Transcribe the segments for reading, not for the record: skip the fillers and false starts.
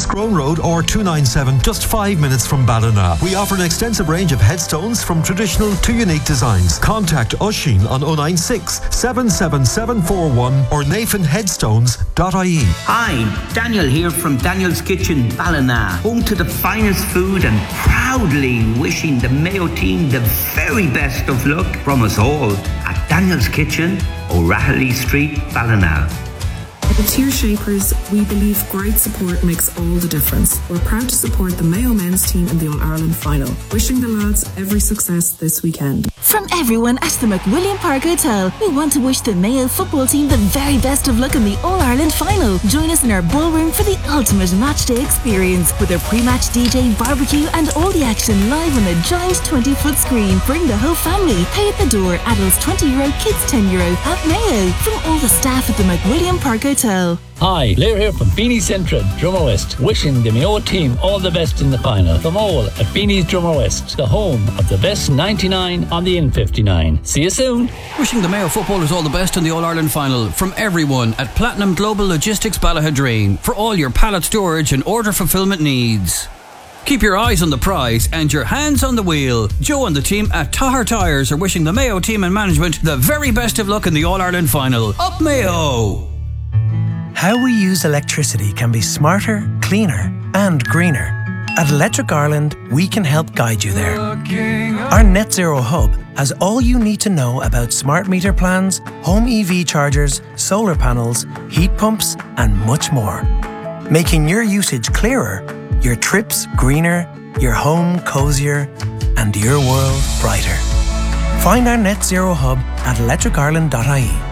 Scrone Road or 297, just 5 minutes from Ballina. We offer an extensive range of headstones from traditional to unique designs. Contact Oisín on 096 77741 or nathanheadstones.ie. Hi, Daniel here from Daniel's Kitchen, Ballina, home to the finest food and proudly wishing the Mayo team the very best of luck from us all at Daniel's Kitchen, O'Rahilly Street, Ballina. At Tear Shapers, we believe great support makes all the difference. We're proud to support the Mayo men's team in the All-Ireland final. Wishing the lads every success this weekend. From everyone at the McWilliam Park Hotel, we want to wish the Mayo football team the very best of luck in the All-Ireland final. Join us in our ballroom for the ultimate matchday experience with a pre-match DJ, barbecue and all the action live on a giant 20-foot screen. Bring the whole family. Pay at the door. Adults €20, kids €10 at Mayo. From all the staff at the McWilliam Park Hotel. Hi, Blair here from Beanie's Central, Drummer West, wishing the Mayo team all the best in the final. From all at Beanie's Drummer West, the home of the best 99 on the N59. See you soon. Wishing the Mayo footballers all the best in the All-Ireland final from everyone at Platinum Global Logistics Ballahadreen for all your pallet storage and order fulfillment needs. Keep your eyes on the prize and your hands on the wheel. Joe and the team at Tahar Tyres are wishing the Mayo team and management the very best of luck in the All-Ireland final. Up Mayo! How we use electricity can be smarter, cleaner and greener. At Electric Ireland, we can help guide you there. Our Net Zero Hub has all you need to know about smart meter plans, home EV chargers, solar panels, heat pumps and much more. Making your usage clearer, your trips greener, your home cosier and your world brighter. Find our Net Zero Hub at electricireland.ie.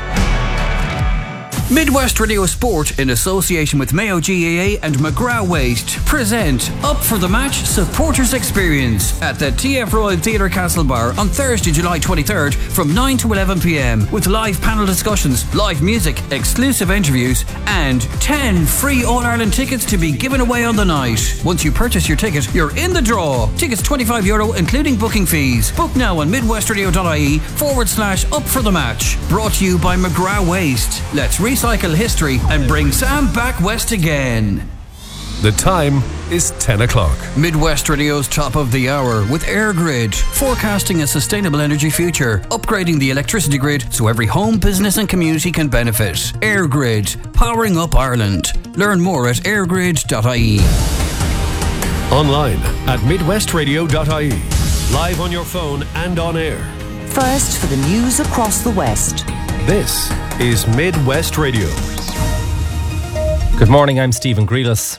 Midwest Radio Sport, in association with Mayo GAA and McGrath Waste, present Up for the Match Supporters Experience at the TF Royal Theatre Castlebar on Thursday, July 23rd from 9 to 11pm with live panel discussions, live music, exclusive interviews and 10 free All-Ireland tickets to be given away on the night. Once you purchase your ticket, you're in the draw. Tickets €25 including booking fees. Book now on midwestradio.ie/Up for the Match. Brought to you by McGrath Waste. Let's recycle history and bring Sam back west again. The time is 10 o'clock. Midwest Radio's top of the hour with EirGrid, forecasting a sustainable energy future, upgrading the electricity grid so every home, business and community can benefit. EirGrid, powering up Ireland. Learn more at eirgrid.ie. Online at midwestradio.ie. Live on your phone and on air. First for the news across the West. This is Midwest Radio. Good morning, I'm Stephen Grealis.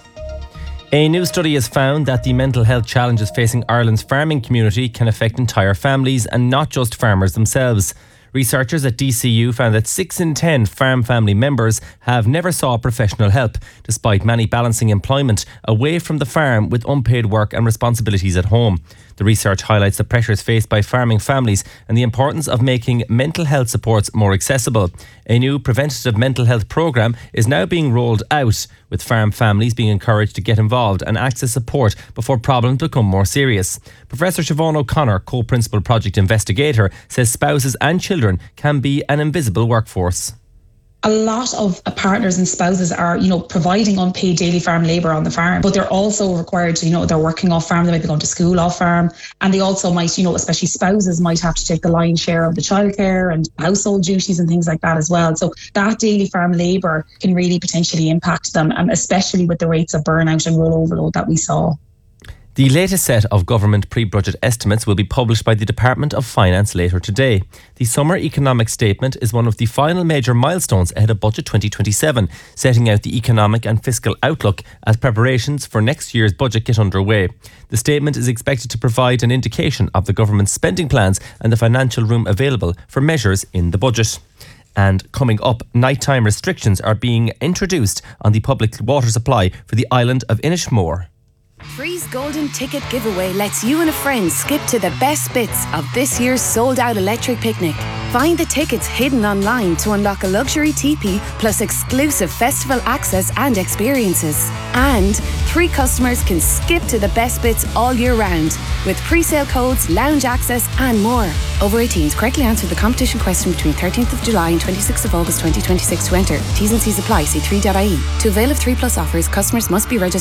A new study has found that the mental health challenges facing Ireland's farming community can affect entire families and not just farmers themselves. Researchers at DCU found that 6 in 10 farm family members have never sought professional help, despite many balancing employment away from the farm with unpaid work and responsibilities at home. The research highlights the pressures faced by farming families and the importance of making mental health supports more accessible. A new preventative mental health programme is now being rolled out, with farm families being encouraged to get involved and access support before problems become more serious. Professor Siobhan O'Connor, co-principal project investigator, says spouses and children can be an invisible workforce. A lot of partners and spouses are, providing unpaid daily farm labour on the farm, but they're also required to, they're working off farm, they might be going to school off farm, and they also might, especially spouses might have to take the lion's share of the childcare and household duties and things like that as well. So that daily farm labour can really potentially impact them, especially with the rates of burnout and role overload that we saw. The latest set of government pre-budget estimates will be published by the Department of Finance later today. The Summer Economic Statement is one of the final major milestones ahead of Budget 2027, setting out the economic and fiscal outlook as preparations for next year's budget get underway. The statement is expected to provide an indication of the government's spending plans and the financial room available for measures in the budget. And coming up, nighttime restrictions are being introduced on the public water supply for the island of Inishmore. Free's Golden Ticket Giveaway lets you and a friend skip to the best bits of this year's sold-out electric picnic. Find the tickets hidden online to unlock a luxury teepee plus exclusive festival access and experiences. And 3 customers can skip to the best bits all year round with pre-sale codes, lounge access and more. Over 18s, correctly answer the competition question between 13th of July and 26th of August 2026 to enter. T's and C's apply. See 3.ie. To avail of 3 plus offers, customers must be registered